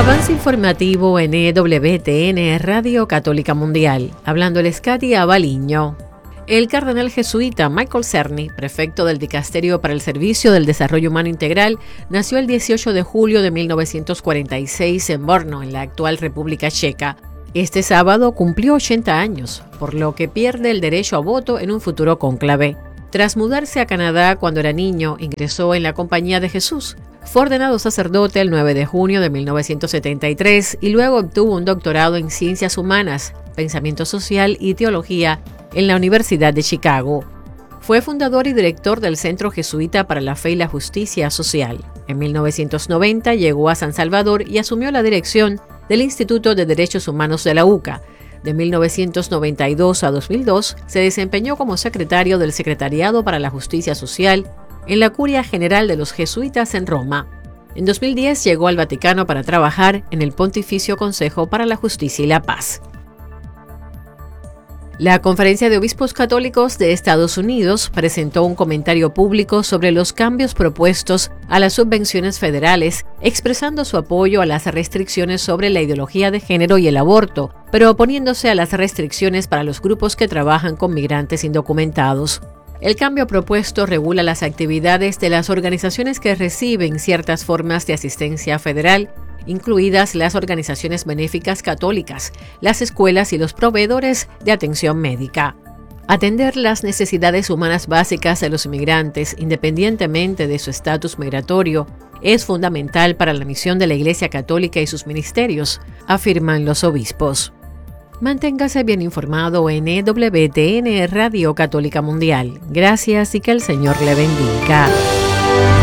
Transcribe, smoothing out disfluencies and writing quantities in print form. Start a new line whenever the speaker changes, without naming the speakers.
Avance informativo en EWTN Radio Católica Mundial. Hablando el Katy Abaliño. El cardenal jesuita Michael Cerny, prefecto del Dicasterio para el Servicio del Desarrollo Humano Integral, nació el 18 de julio de 1946 en Brno, en la actual República Checa. Este sábado cumplió 80 años, por lo que pierde el derecho a voto en un futuro cónclave. Tras mudarse a Canadá cuando era niño, ingresó en la Compañía de Jesús. Fue ordenado sacerdote el 9 de junio de 1973 y luego obtuvo un doctorado en Ciencias Humanas, Pensamiento Social y Teología en la Universidad de Chicago. Fue fundador y director del Centro Jesuita para la Fe y la Justicia Social. En 1990 llegó a San Salvador y asumió la dirección del Instituto de Derechos Humanos de la UCA. De 1992 a 2002 se desempeñó como secretario del Secretariado para la Justicia Social en la Curia General de los Jesuitas en Roma. En 2010 llegó al Vaticano para trabajar en el Pontificio Consejo para la Justicia y la Paz. La Conferencia de Obispos Católicos de Estados Unidos presentó un comentario público sobre los cambios propuestos a las subvenciones federales, expresando su apoyo a las restricciones sobre la ideología de género y el aborto, pero oponiéndose a las restricciones para los grupos que trabajan con migrantes indocumentados. El cambio propuesto regula las actividades de las organizaciones que reciben ciertas formas de asistencia federal, incluidas las organizaciones benéficas católicas, las escuelas y los proveedores de atención médica. Atender las necesidades humanas básicas de los inmigrantes, independientemente de su estatus migratorio, es fundamental para la misión de la Iglesia Católica y sus ministerios, afirman los obispos. Manténgase bien informado en EWTN Radio Católica Mundial. Gracias y que el Señor le bendiga.